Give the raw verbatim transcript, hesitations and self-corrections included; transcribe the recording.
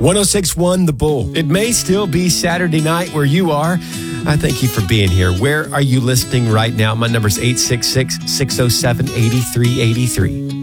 one oh six point one The Bull. It may still be Saturday night where you are. I thank you for being here. Where are you listening right now? My number is eight six six, six oh seven, eight three eight three.